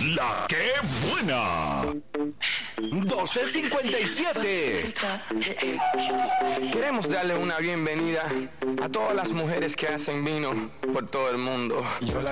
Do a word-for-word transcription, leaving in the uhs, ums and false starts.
La que buena. doce cincuenta y siete. Queremos darle una bienvenida a todas las mujeres que hacen vino por todo el mundo. Yo la